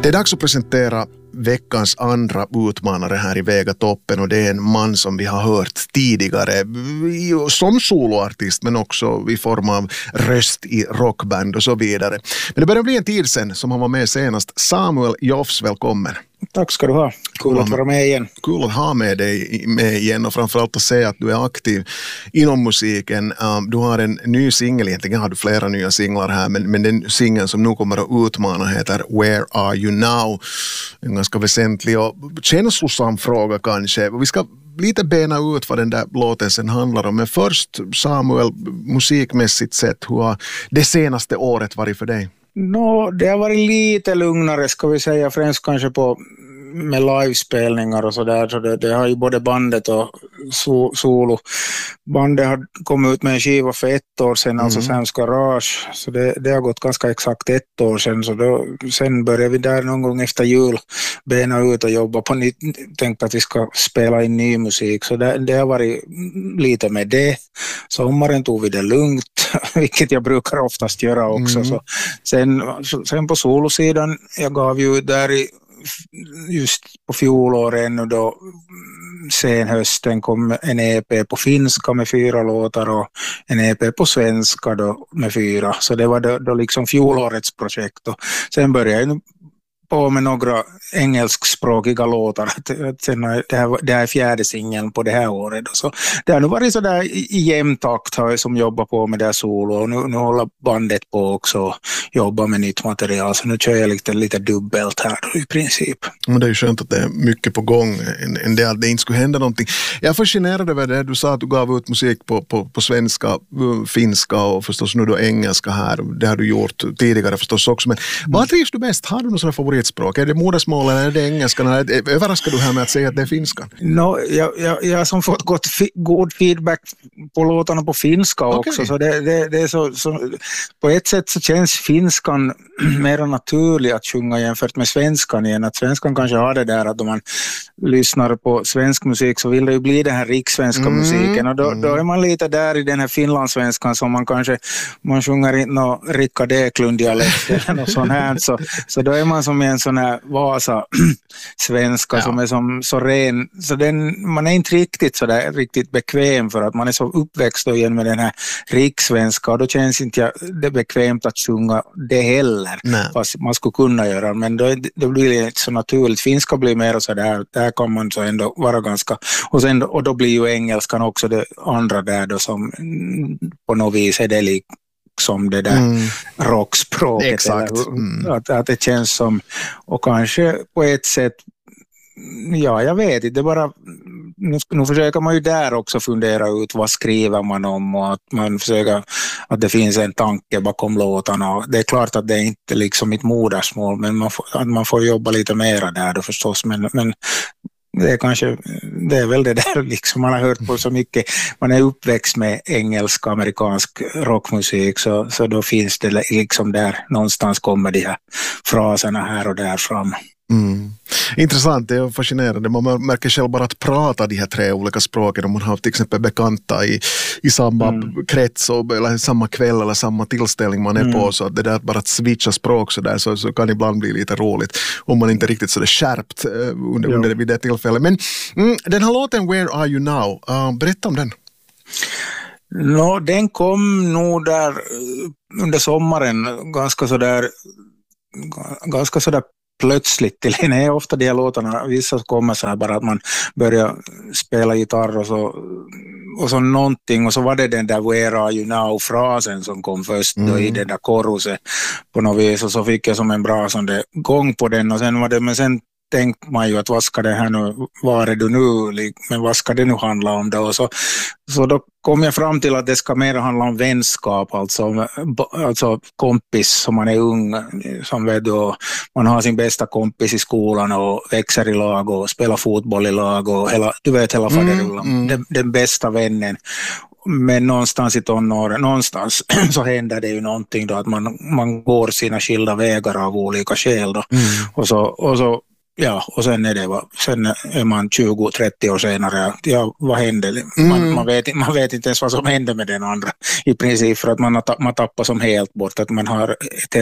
Det är dags att presentera veckans andra utmanare här i Vegatoppen, och det är en man som vi har hört tidigare som soloartist men också i form av röst i rockband och så vidare. Men det börjar bli en tid sedan som han var med senast. Samuel Joffs, välkommen. Tack ska du ha. Kul att vara med igen. Kul att ha med dig med igen, och framförallt att säga att du är aktiv inom musiken. Du har en ny singel, egentligen har du flera nya singlar här, men den singeln som nu kommer att utmana heter Where Are You Now? En ganska väsentlig och känslosam fråga kanske. Vi ska lite bena ut vad den där låten sen handlar om. Men först, Samuel, musikmässigt sett, hur har det senaste året varit för dig? Det har varit lite lugnare, ska vi säga, främst kanske med livespelningar och sådär. Så det har ju både bandet och solo. Bandet har kommit ut med en skiva för 1 år sedan, alltså Sam's Garage. Så det har gått ganska exakt 1 år sedan. Så sen började vi där någon gång efter jul bena ut och jobba på nytt. Tänkte att vi ska spela in ny musik. Så det har varit lite med det. Sommaren tog vi det lugnt, vilket jag brukar oftast göra också. Så sen på solosidan, jag gav ju där just på fjolåret ännu då, sen hösten kom en EP på finska med 4 låtar och en EP på svenska då med 4. Så det var då liksom fjolårets projekt. Och sen började jag på med några engelskspråkiga låtar. Det här är 4:e singeln på det här året. Så det har nu varit så där i jämn takt som jobbar på med det här solo. Och nu håller bandet på också och jobbar med nytt material. Så nu kör jag lite dubbelt här då, i princip. Men det är ju skönt att det är mycket på gång. En del det inte skulle hända någonting. Jag är fascinerad över det. Du sa att du gav ut musik på svenska, finska och förstås nu då engelska här. Det har du gjort tidigare förstås också. Men vad trivs du bäst? Har du någon sån här favoritspråk? Är det modersmål eller är det engelskan? Överraskar du här med att säga att det är finskan? Jag har som fått god feedback på låtarna på finska också. Så det är så på ett sätt så känns finskan mer naturlig att sjunga jämfört med svenskan igen. Att svenskan kanske har det där att om man lyssnar på svensk musik så vill det ju bli den här rikssvenska musiken. Och då är man lite där i den här finlandssvenskan som man sjunger inte någon Rickard Eklund-dialekt eller något sånt här. Så då är man som en sån här Vasa-svenska som är som så ren. Så man är inte riktigt bekväm för att man är så uppväxt igen med den här rikssvenska, och då känns inte det bekvämt att sjunga det heller. Fast man skulle kunna göra, men då blir det inte så naturligt. Finska blir mer så där kan man så ändå vara ganska, och då blir ju engelskan också det andra där då, som på något vis är det liksom det där rockspråket. Exakt. Att det känns som, och kanske på ett sätt, jag vet inte, det bara nu försöker man ju där också fundera ut vad skriver man om, och att man försöker att det finns en tanke bakom låtarna. Det är klart att det är inte liksom mitt modersmål, men man får jobba lite mera där då förstås, men det är väl det där liksom man har hört på så mycket. Man är uppväxt med engelsk amerikansk rockmusik, så då finns det liksom där någonstans kommer de här fraserna här och där fram. Intressant, det är fascinerande. Man märker själv bara att prata de här 3 olika språken, om man har till exempel bekanta i samma krets eller samma kväll eller samma tillställning man är på, så att det där bara att switcha språk så där så kan ibland bli lite roligt om man inte riktigt så det skärpt under vid det tillfället. Men den här låten Where Are You Now, berätta om den. Den kom nog där under sommaren ganska sådär plötsligt till en. Är ofta de här låtarna, vissa kommer så här bara att man börjar spela gitarr och så någonting, och så var det den där Where Are You Now-frasen som kom först då i den där koruset på något vis, och så fick jag som en bra sån där gång på den, och sen tänkte man ju att vad ska det här nu, var är du nu, men vad ska det nu handla om då? Så då kom jag fram till att det ska mer handla om vänskap, alltså kompis som man är ung, som vet då, man har sin bästa kompis i skolan och växer i lag och spelar fotboll i lag och hela faderullan, den bästa vännen. Men någonstans i tonåren, så händer det ju någonting då, att man går sina skilda vägar av olika skäl då. Och så sen är man 20-30 år senare. Vad hände? Man vet inte ens vad som hände med den andra i princip, för att man tappar som helt bort, att man har ett helt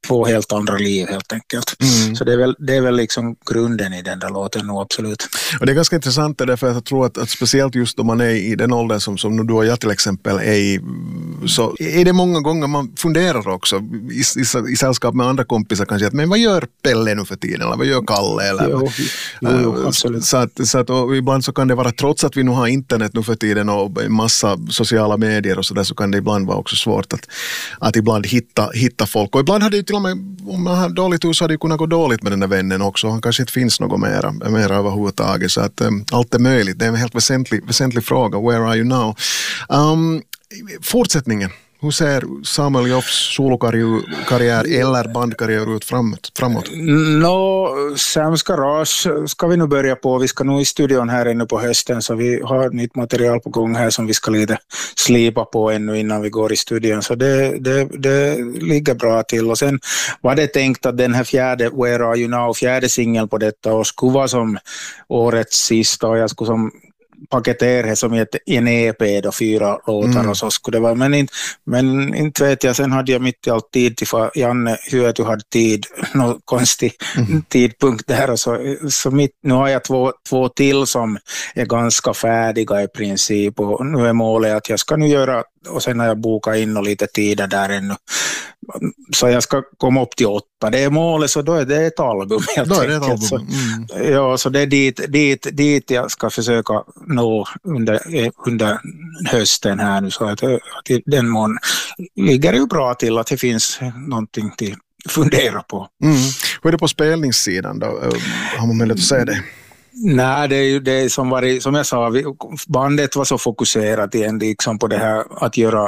två helt andra liv helt enkelt. Så det är väl liksom grunden i den där låten nu, absolut. Och det är ganska intressant därför att jag tror att speciellt just om man är i den åldern som du och jag till exempel är i, så är det många gånger man funderar också i sällskap med andra kompisar kanske att men vad gör Pelle nu för tiden eller vad gör Kalle eller jo, absolut. Så att och ibland så kan det vara, trots att vi nu har internet nu för tiden och en massa sociala medier och så där, så kan det ibland vara också svårt att ibland hitta folk. Och ibland hade ju till och med, om man har dåligt hus, hade det kunnat gå dåligt med den där vännen också. Han kanske inte finns något mer överhuvudtaget. Så att allt är möjligt. Det är en helt väsentlig fråga. Where are you now? Fortsättningen. Hur ser Samuel Joffs solokarriär eller bandkarriär ut framåt? Sam's Garage ska vi nu börja på. Vi ska nog i studion här ännu på hösten, så vi har nytt material på gång här som vi ska lite slipa på ännu innan vi går i studion. Så det ligger bra till. Och sen var det tänkt att den här Where Are You Now, fjärde singeln på detta år skulle vara som årets sista, och jag skulle som paketera det som en EP då, 4 låtar och så skulle det vara, men inte vet jag, sen hade jag mitt i allt tid till för Janne, hur att du hade tid, någon konstig tidpunkt där, och så nu har jag två till som är ganska färdiga i princip, och nu är målet att jag ska nu göra, och sen har jag bokat in och lite tid där ännu, så jag ska komma upp till 8. Det är målet, så då är det ett album helt enkelt. Så det är dit jag ska försöka nå under hösten här nu, så att den mån ligger det ju bra till att det finns någonting till fundera på. Hur är det på spelningssidan då? Har man möjlighet att säga det? Nej, det är ju det som jag sa, bandet var så fokuserat igen liksom på det här att göra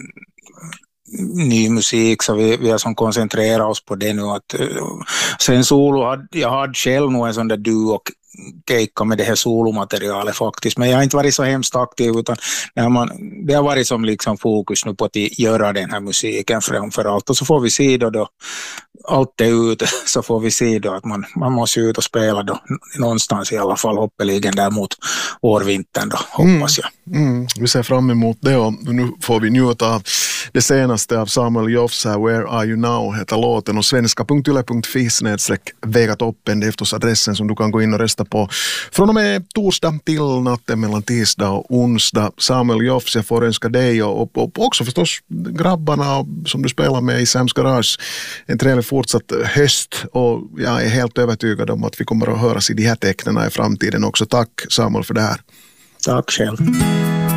ny musik, så vi har som koncentrerat oss på det nu. Sen solo, jag hade själv nog en sån där duo kejka med det här solomaterialet faktiskt, men jag har inte varit så hemskt aktiv, utan det har varit som liksom fokus nu på att göra den här musiken framförallt, och så får vi se då allt är ute, så får vi se då att man måste ut och spela då någonstans i alla fall, hoppeligen där mot årvintern då, hoppas jag. Vi ser fram emot det, och nu får vi njuta av det senaste av Samuel Joffs här, Where Are You Now heter låten, och svenska.yle.fi/Vegatoppen, det är förstås adressen som du kan gå in och rösta på från och med torsdag till natten mellan tisdag och onsdag. Samuel Joffs, jag får önska dig och också förstås grabbarna som du spelar med i Sam's Garage en trevlig fortsatt höst, och jag är helt övertygad om att vi kommer att höras i de här tecknena i framtiden också. Tack Samuel för det här. Tack själv.